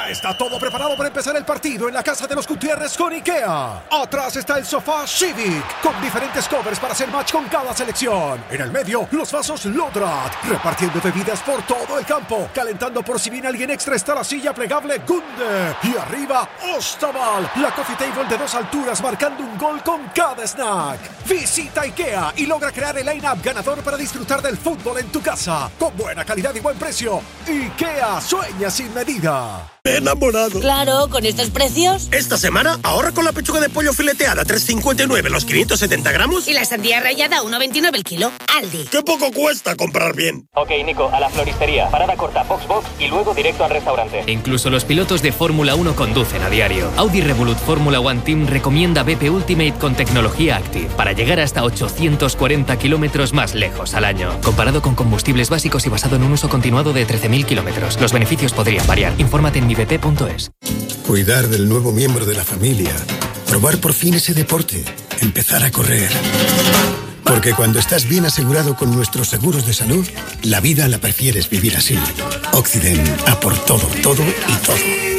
Ya está todo preparado para empezar el partido en la casa de los Gutiérrez con IKEA. Atrás está el sofá Civic, con diferentes covers para hacer match con cada selección. En el medio, los vasos Lodrat, repartiendo bebidas por todo el campo. Calentando por si viene alguien extra está la silla plegable Gunde. Y arriba, Ostaval, la coffee table de 2 alturas marcando un gol con cada snack. Visita IKEA y logra crear el line-up ganador para disfrutar del fútbol en tu casa. Con buena calidad y buen precio. IKEA, sueña sin medida. Enamorado. Claro, con estos precios. Esta semana ahorra con la pechuga de pollo fileteada 3,59 los 570 gramos. Y la sandía rallada 1,29 el kilo. Aldi. ¡Qué poco cuesta comprar bien! Ok, Nico, a la floristería. Parada corta, Box y luego directo al restaurante. Incluso los pilotos de Fórmula 1 conducen a diario. Audi Revolut Fórmula 1 Team recomienda BP Ultimate con tecnología Active para llegar hasta 840 kilómetros más lejos al año. Comparado con combustibles básicos y basado en un uso continuado de 13.000 kilómetros. Los beneficios podrían variar. Infórmate en mibp.es. Cuidar del nuevo miembro de la familia. Probar por fin ese deporte. Empezar a correr. Porque cuando estás bien asegurado con nuestros seguros de salud, la vida la prefieres vivir así. Occident, a por todo, todo y todo.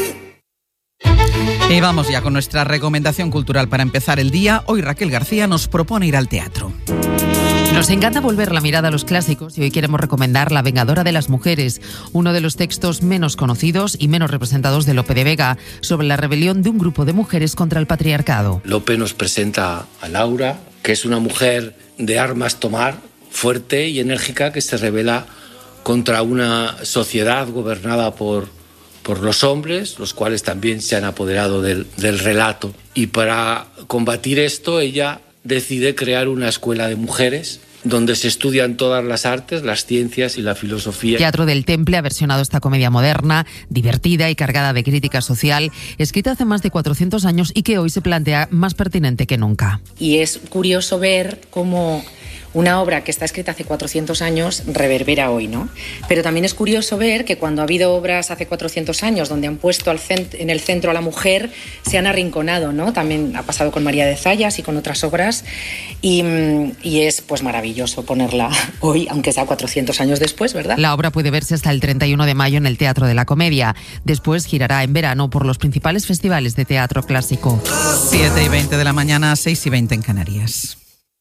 Y vamos ya con nuestra recomendación cultural para empezar el día. Hoy Raquel García nos propone ir al teatro. Nos encanta volver la mirada a los clásicos y hoy queremos recomendar La Vengadora de las Mujeres, uno de los textos menos conocidos y menos representados de Lope de Vega, sobre la rebelión de un grupo de mujeres contra el patriarcado. Lope nos presenta a Laura, que es una mujer de armas tomar, fuerte y enérgica, que se rebela contra una sociedad gobernada por los hombres, los cuales también se han apoderado del relato. Y para combatir esto, ella decide crear una escuela de mujeres donde se estudian todas las artes, las ciencias y la filosofía. Teatro del Temple ha versionado esta comedia moderna, divertida y cargada de crítica social, escrita hace más de 400 años y que hoy se plantea más pertinente que nunca. Y es curioso ver cómo una obra que está escrita hace 400 años reverbera hoy, ¿no? Pero también es curioso ver que cuando ha habido obras hace 400 años donde han puesto en el centro a la mujer, se han arrinconado, ¿no? También ha pasado con María de Zayas y con otras obras y es pues maravilloso ponerla hoy, aunque sea 400 años después, ¿verdad? La obra puede verse hasta el 31 de mayo en el Teatro de la Comedia. Después girará en verano por los principales festivales de teatro clásico. 7:20 de la mañana, 6:20 en Canarias.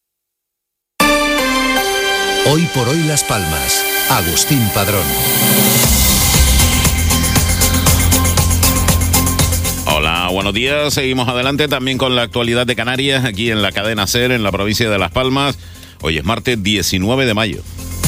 Hoy por hoy Las Palmas. Agustín Padrón. Hola, buenos días. Seguimos adelante también con la actualidad de Canarias, aquí en la cadena SER, en la provincia de Las Palmas. Hoy es martes 19 de mayo.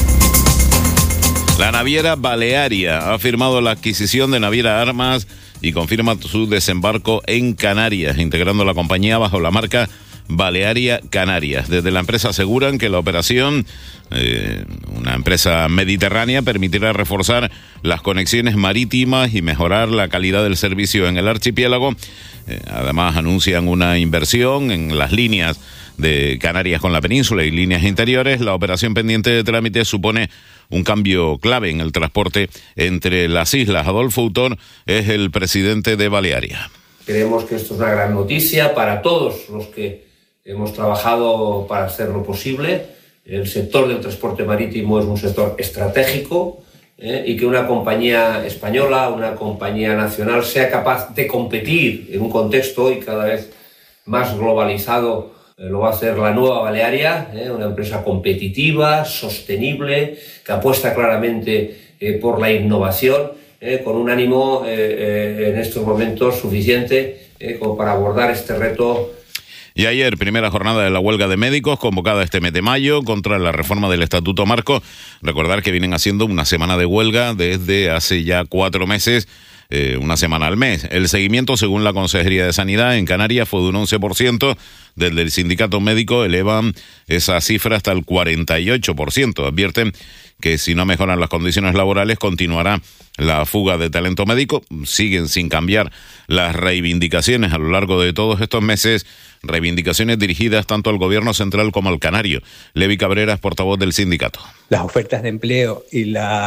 La naviera Balearia ha firmado la adquisición de Naviera Armas y confirma su desembarco en Canarias, integrando la compañía bajo la marca Balearia Canarias. Desde la empresa aseguran que la operación, una empresa mediterránea, permitirá reforzar las conexiones marítimas y mejorar la calidad del servicio en el archipiélago. Además anuncian una inversión en las líneas de Canarias con la península y líneas interiores. La operación pendiente de trámite supone un cambio clave en el transporte entre las islas. Adolfo Autor es el presidente de Balearia. Creemos que esto es una gran noticia para todos los que hemos trabajado para hacerlo posible. El sector del transporte marítimo es un sector estratégico y que una compañía española, una compañía nacional, sea capaz de competir en un contexto hoy cada vez más globalizado, lo va a hacer la nueva Balearia, una empresa competitiva, sostenible, que apuesta claramente por la innovación, con un ánimo en estos momentos suficiente como para abordar este reto. Y ayer, primera jornada de la huelga de médicos, convocada este mes de mayo, contra la reforma del Estatuto Marco. Recordar que vienen haciendo una semana de huelga desde hace ya 4 meses, una semana al mes. El seguimiento, según la Consejería de Sanidad en Canarias, fue de un 11%. Desde el sindicato médico elevan esa cifra hasta el 48%. Advierten que si no mejoran las condiciones laborales, continuará la fuga de talento médico. Siguen sin cambiar las reivindicaciones a lo largo de todos estos meses, reivindicaciones dirigidas tanto al gobierno central como al canario. Levi Cabrera es portavoz del sindicato. Las ofertas de empleo y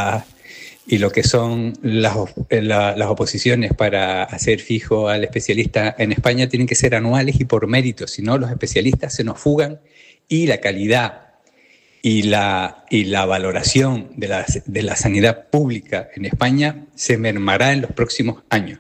lo que son las oposiciones para hacer fijo al especialista en España tienen que ser anuales y por mérito, si no los especialistas se nos fugan y la calidad y la valoración de la sanidad pública en España se mermará en los próximos años.